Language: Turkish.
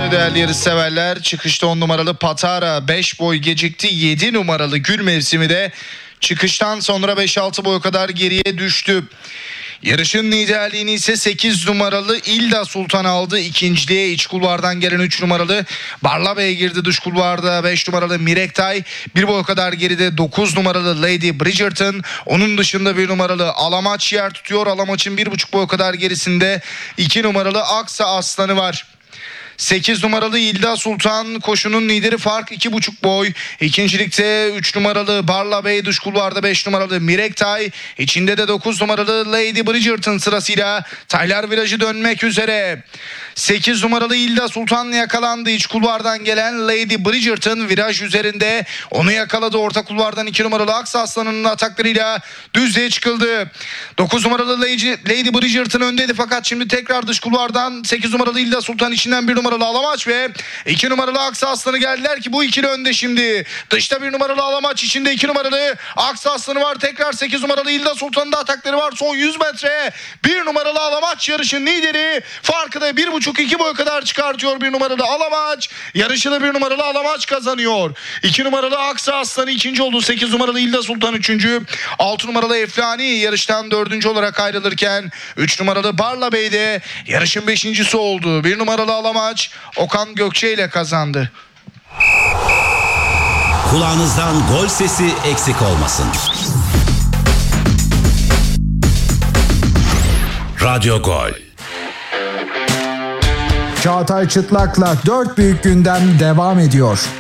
değerli yarışseverler. Çıkışta 10 numaralı Patara 5 boy gecikti. 7 numaralı Gül Mevsimi de çıkıştan sonra 5-6 boy kadar geriye düştü. Yarışın liderliğini ise 8 numaralı İlda Sultan aldı. İkinciliğe iç kulvardan gelen 3 numaralı Barla Bey girdi. Dış kulvarda 5 numaralı Mirektay. Bir boy kadar geride 9 numaralı Lady Bridgerton. Onun dışında 1 numaralı Alamaç yer tutuyor. Alamaç'ın 1,5 boy kadar gerisinde 2 numaralı Aksa Aslanı var. 8 numaralı İlda Sultan koşunun lideri, fark 2,5 boy. İkincilikte 3 numaralı Barla Bey, dış kulvarda 5 numaralı Mirektay. İçinde de 9 numaralı Lady Bridgerton sırasıyla Taylar virajı dönmek üzere. 8 numaralı İlda Sultan yakalandı. İç kulvardan gelen Lady Bridgerton viraj üzerinde. Onu yakaladı. Orta kulvardan 2 numaralı Aksa Aslanı'nın ataklarıyla düzlüğe çıkıldı. 9 numaralı Lady Bridgerton öndeydi fakat şimdi tekrar dış kulvardan 8 numaralı İlda Sultan, içinden 1 numaralı Alamaç ve 2 numaralı Aksa Aslanı geldiler ki bu ikili önde şimdi. Dışta 1 numaralı Alamaç, içinde 2 numaralı Aksa Aslanı var. Tekrar 8 numaralı İlda Sultan'ın da atakları var. Son 100 metre 1 numaralı Alamaç yarışın lideri. Farkı da 1,5-2 boy kadar çıkartıyor 1 numaralı Alamaç. Yarışını 1 numaralı Alamaç kazanıyor. 2 numaralı Aksa Aslanı ikinci oldu. 8 numaralı İlda Sultan üçüncü. 6 numaralı Eflani yarıştan dördüncü olarak ayrılırken 3 numaralı Barla Bey de yarışın beşincisi oldu. 1 numaralı Alamaç Okan Gökçe ile kazandı. Kulağınızdan gol sesi eksik olmasın. Radyo Gol. Çağatay Çıtlak'la 4 büyük gündem devam ediyor.